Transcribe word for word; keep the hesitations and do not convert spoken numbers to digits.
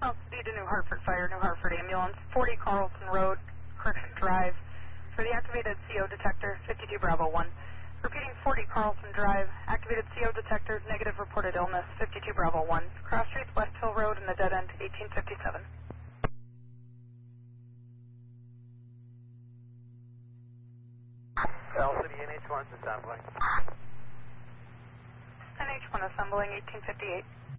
City to New Hartford Fire, New Hartford Ambulance, forty Carlson Road, Correction Drive. For the activated C O detector, fifty-two Bravo one. Repeating, forty Carlson Drive, activated C O detector, negative reported illness, fifty-two Bravo one. Cross Streets, West Hill Road, and the dead end, eighteen fifty-seven. L City N H one assembling. N H one assembling, eighteen fifty-eight.